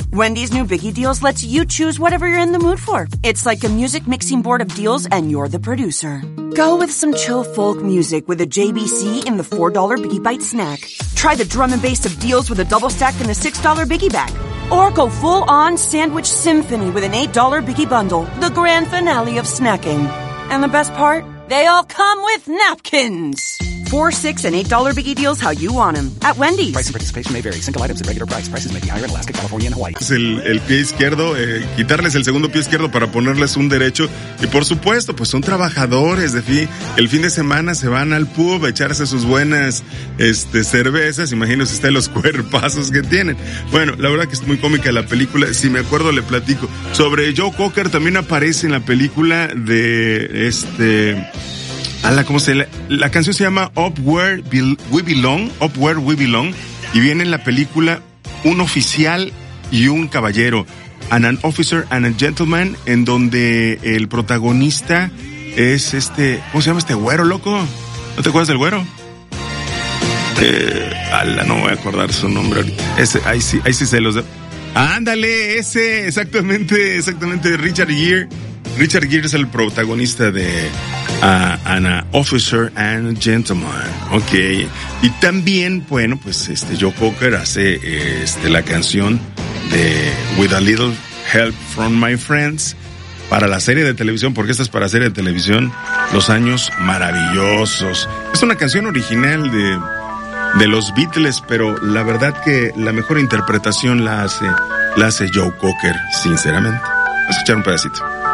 Wendy's new Biggie Deals lets you choose whatever you're in the mood for. It's like a music mixing board of deals and you're the producer. Go with some chill folk music with a JBC in the $4 Biggie Bite snack. Try the drum and bass of deals with a double stack in the $6 Biggie Bag. Or go full-on sandwich symphony with an $8 Biggie Bundle, the grand finale of snacking. And the best part? They all come with napkins. $4, $6, and $8 Biggie Deals how you want them. At Wendy's. Price and participation may vary. Single items at regular price. Prices may be higher in Alaska, California, and Hawaii. El pie izquierdo, quitarles el segundo pie izquierdo para ponerles un derecho. Y por supuesto, pues son trabajadores. El fin de semana se van al pub a echarse sus buenas cervezas. Imagínense usted los cuerpazos que tienen. Bueno, la verdad que es muy cómica la película. Si me acuerdo, le platico. Sobre Joe Cocker también aparece en la película de la canción se llama Up Where We Belong, y viene en la película un oficial y un caballero, an officer and a gentleman, en donde el protagonista es ¿cómo se llama este güero, loco? ¿No te acuerdas del güero? No me voy a acordar su nombre ahorita. Ahí sí se los... Ándale, ese, exactamente, Richard Gere. Richard Gere es el protagonista de An Officer and a Gentleman. Ok. Y también, bueno, pues Joe Cocker hace la canción de With a Little Help from My Friends para la serie de televisión, porque esta es para serie de televisión, Los Años Maravillosos. Es una canción original de los Beatles, pero la verdad que la mejor interpretación la hace Joe Cocker, sinceramente. Vamos a escuchar un pedacito.